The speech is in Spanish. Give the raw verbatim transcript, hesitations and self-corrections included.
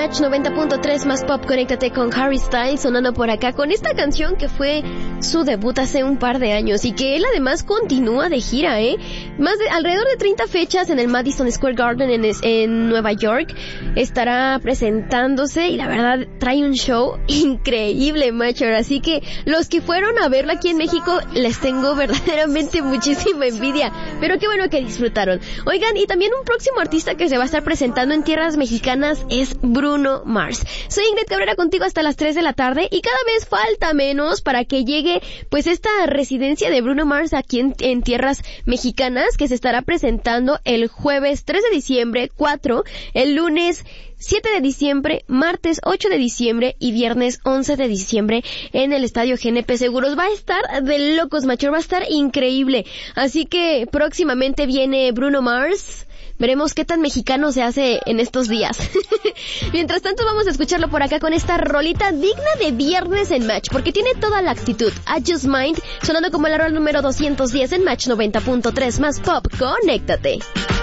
Match noventa punto tres más Pop, conéctate con Harry Styles sonando por acá con esta canción que fue su debut hace un par de años y que él además continúa de gira, ¿eh? Más de alrededor de treinta fechas en el Madison Square Garden en, en Nueva York estará presentándose y la verdad trae un show increíble, macho. Así que los que fueron a verlo aquí en México les tengo verdaderamente muchísima envidia, pero qué bueno que disfrutaron. Oigan, y también un próximo artista que se va a estar presentando en tierras mexicanas es Bruno Mars. Soy Ingrid Cabrera contigo hasta las tres de la tarde y cada vez falta menos para que llegue pues esta residencia de Bruno Mars aquí en, en tierras mexicanas, que se estará presentando el jueves tres de diciembre, cuatro, el lunes siete de diciembre, martes ocho de diciembre y viernes once de diciembre en el Estadio G N P Seguros. Va a estar de locos, macho, va a estar increíble. Así que próximamente viene Bruno Mars. Veremos qué tan mexicano se hace en estos días. Mientras tanto, vamos a escucharlo por acá con esta rolita digna de viernes en Match, porque tiene toda la actitud. I Just Mind, sonando como la rola número doscientos diez en Match noventa punto tres más Pop. Conéctate.